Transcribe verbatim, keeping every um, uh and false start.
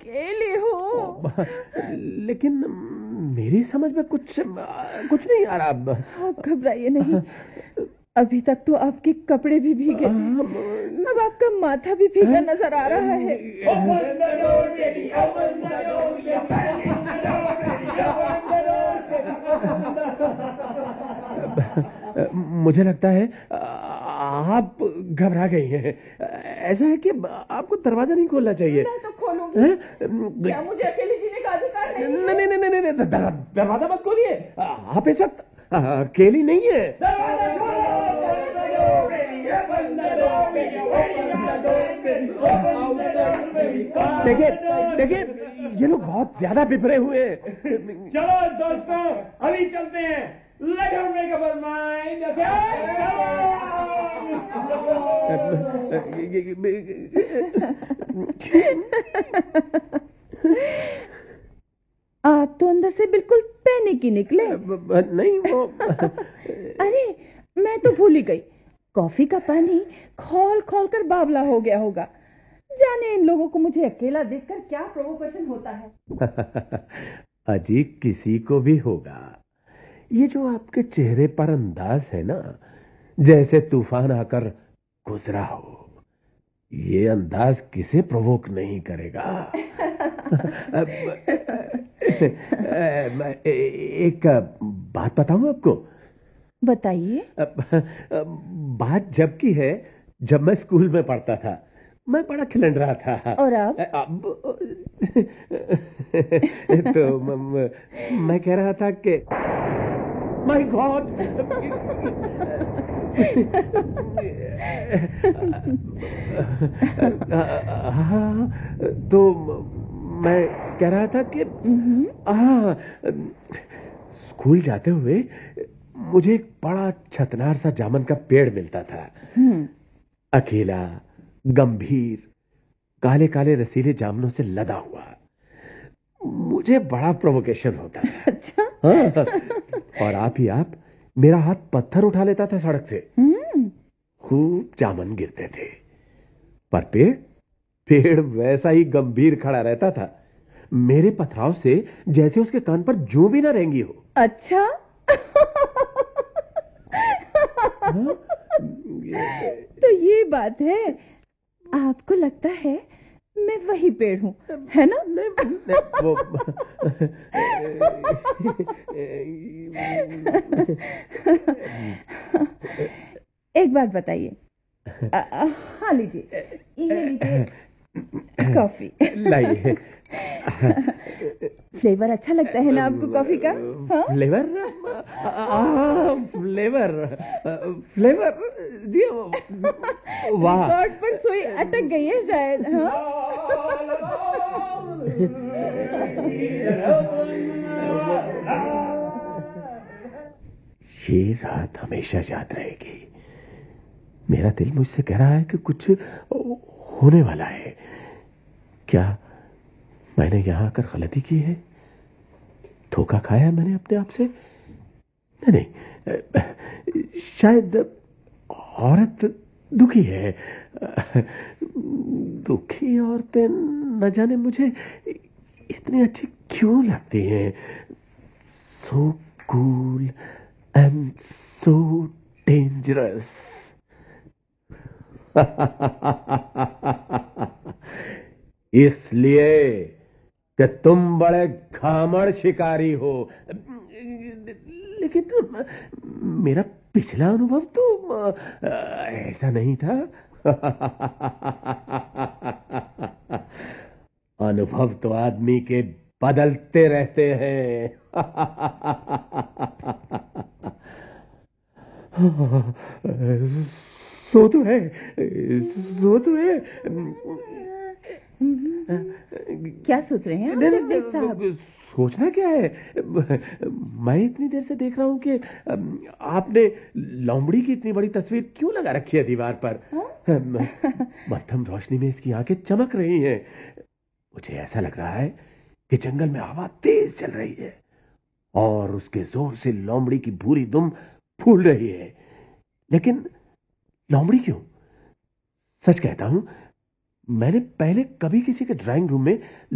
अकेली हूँ। लेकिन मेरी समझ में कुछ कुछ नहीं आ रहा। आप घबराइए नहीं, अभी तक तो आपके कपड़े भी भीगे, अब आपका माथा भी भीगा नजर आ रहा है। मुझे लगता है आप घबरा गई हैं। ऐसा है कि आपको दरवाजा नहीं खोलना चाहिए। मैं तो खोलूंगी। क्या मुझे अकेले जीने का अधिकार नहीं है? नहीं नहीं नहीं नहीं, दरवाजा मत खोलिए। आप इस वक्त अकेली नहीं है। देखिए देखिए, ये लोग बहुत ज्यादा बिफरे हुए हैं। चलो दोस्तों, अभी चलते हैं। Let her make up her mind, आप तो अंदर से बिल्कुल पैनिक ही निकले। नहीं वो अरे मैं तो भूल ही गई, कॉफी का पानी खोल खोल कर बावला हो गया होगा। जाने इन लोगों को मुझे अकेला देखकर क्या प्रोवोकेशन होता है। अजी किसी को भी होगा। ये जो आपके चेहरे पर अंदाज है ना, जैसे तूफान आकर गुजरा हो, ये अंदाज किसे प्रोवोक नहीं करेगा। मैं एक बात बताऊं आपको? बताइए। बात जब की है, जब मैं स्कूल में पढ़ता था। मैं बड़ा खिलंड रहा था। और अब? अब तो म, मैं कह रहा था कि माय गॉड, तो मैं कह रहा था कि हाँ, स्कूल जाते हुए मुझे एक बड़ा छतनार सा जामुन का पेड़ मिलता था। अकेला, गंभीर, काले काले रसीले जामुनों से लदा हुआ। मुझे बड़ा प्रोवोकेशन होता है। अच्छा? हाँ, और आप ही आप मेरा हाथ पत्थर उठा लेता था सड़क से। खूब जामुन गिरते थे, पर पेड़ पेड़ वैसा ही गंभीर खड़ा रहता था, मेरे पथराव से जैसे उसके कान पर जू भी ना रेंगी हो। अच्छा? हाँ? तो ये बात है, आपको लगता है मैं वही पेड़ हूँ, है ना? वो एक बात बताइए। हाँ लीजिए, ये लीजिए कॉफी। लाइए। फ्लेवर अच्छा लगता है ना आपको कॉफी का? हाँ? फ्लेवर? फ्लेवर फ्लेवर जी, वाह। रिकॉर्ड पर सुई अटक गई है शायद। हाँ? ये रात हमेशा याद रहेगी। मेरा दिल मुझसे कह रहा है कि कुछ होने वाला है। क्या मैंने यहां आकर गलती की है? धोखा खाया है मैंने अपने आप से? नहीं नहीं, शायद औरत दुखी है। दुखी औरतें न जाने मुझे इतनी अच्छी क्यों लगती हैं। So cool and so dangerous. इसलिए कि तुम बड़े घामड़ शिकारी हो। लेकिन मेरा पिछला अनुभव तो ऐसा नहीं था। अनुभव तो आदमी के बदलते रहते हैं। सो तो है, सो तो है। क्या सोच रहे हैं आप जगदेव साहब? सोचना क्या है, मैं इतनी देर से देख रहा हूं कि आपने लोमड़ी की इतनी बड़ी तस्वीर क्यों लगा रखी है दीवार पर। मध्यम रोशनी में इसकी आंखें चमक रही हैं। मुझे ऐसा लग रहा है कि जंगल में हवा तेज चल रही है और उसके जोर से लोमड़ी की भूरी दुम फूल रही है। लेकिन लोमड़ी क्यों? सच कहता हूं, मैंने पहले कभी किसी के ड्राइंग रूम में